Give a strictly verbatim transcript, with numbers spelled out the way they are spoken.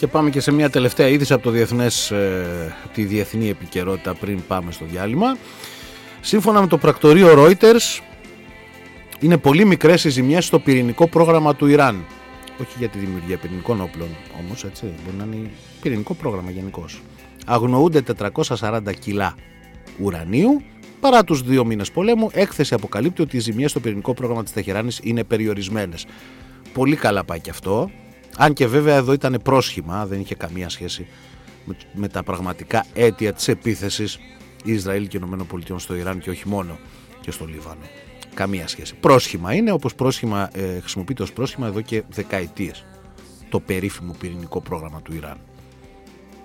Και πάμε και σε μια τελευταία είδηση από το διεθνές, ε, τη διεθνή επικαιρότητα πριν πάμε στο διάλειμμα. Σύμφωνα με το πρακτορείο Reuters, είναι πολύ μικρές οι ζημιές στο πυρηνικό πρόγραμμα του Ιράν. Όχι για τη δημιουργία πυρηνικών όπλων όμως, έτσι, μπορεί να είναι πυρηνικό πρόγραμμα γενικώς. Αγνοούνται τετρακόσια σαράντα κιλά ουρανίου. Παρά τους δύο μήνες πολέμου, έκθεση αποκαλύπτει ότι οι ζημιές στο πυρηνικό πρόγραμμα της Τεχεράνης είναι περιορισμένες. Πολύ καλά πάει και αυτό. Αν και βέβαια εδώ ήταν πρόσχημα, δεν είχε καμία σχέση με, με τα πραγματικά αίτια της επίθεσης Ισραήλ και ΗΠΑ στο Ιράν και όχι μόνο και στο Λίβανο. Καμία σχέση. Πρόσχημα είναι, όπως πρόσχημα, ε, χρησιμοποιείται ως πρόσχημα εδώ και δεκαετίες το περίφημο πυρηνικό πρόγραμμα του Ιράν.